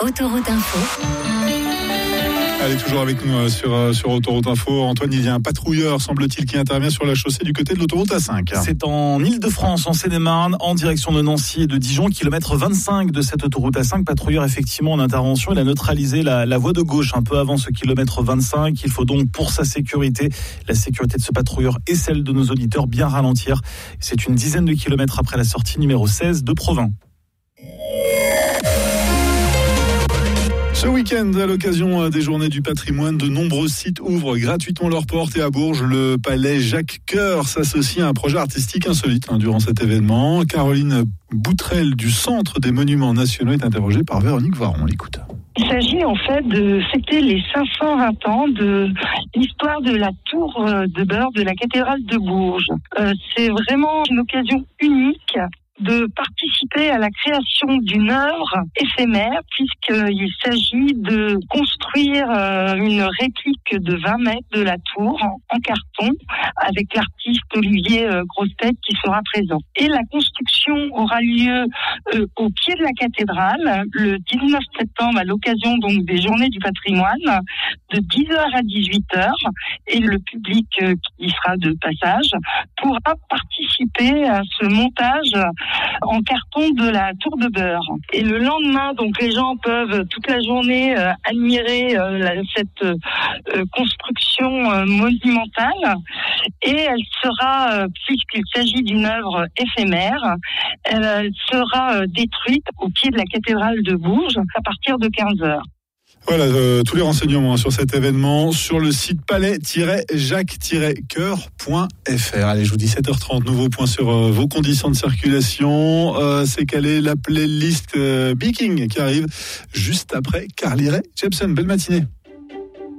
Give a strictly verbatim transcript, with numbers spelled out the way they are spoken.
Autoroute Info. Allez, toujours avec nous sur, sur Autoroute Info. Antoine, il y a un patrouilleur, semble-t-il, qui intervient sur la chaussée du côté de l'autoroute A cinq. C'est en Île-de-France, en Seine-et-Marne, en direction de Nancy et de Dijon, kilomètre vingt-cinq de cette autoroute A cinq. Patrouilleur effectivement en intervention, il a neutralisé la, la voie de gauche un peu avant ce kilomètre vingt-cinq. Il faut donc, pour sa sécurité, la sécurité de ce patrouilleur et celle de nos auditeurs, bien ralentir. C'est une dizaine de kilomètres après la sortie numéro seize de Provins. Ce week-end, à l'occasion des Journées du patrimoine, de nombreux sites ouvrent gratuitement leurs portes et à Bourges, le palais Jacques Coeur s'associe à un projet artistique insolite hein, durant cet événement. Caroline Boutrel du Centre des Monuments Nationaux est interrogée par Véronique Varon. On l'écoute. Il s'agit en fait de fêter les cinq cent vingt ans de l'histoire de la tour de beurre de la cathédrale de Bourges. Euh, c'est vraiment une occasion unique de participer à la création d'une œuvre éphémère, puisqu'il s'agit de construire une réplique de vingt mètres de la tour en carton avec l'artiste Olivier Grossetête qui sera présent. Et la construction aura lieu euh, au pied de la cathédrale le dix-neuf septembre à l'occasion donc des Journées du patrimoine de dix heures à dix-huit heures, et le public euh, qui y sera de passage pourra participer à ce montage en carton de la tour de beurre. Et le lendemain, donc les gens peuvent toute la journée euh, admirer euh, la, cette euh, construction euh, monumentale, et elle sera, euh, puisqu'il s'agit d'une œuvre éphémère, elle, elle sera euh, détruite au pied de la cathédrale de Bourges à partir de quinze heures. Voilà, euh, tous les renseignements sur cet événement sur le site palais jacques coeur point f r. Allez, je vous dis sept heures trente, nouveau point sur euh, vos conditions de circulation. Euh, c'est calé la playlist euh, Biking qui arrive juste après Carly Rae Jepsen. Belle matinée.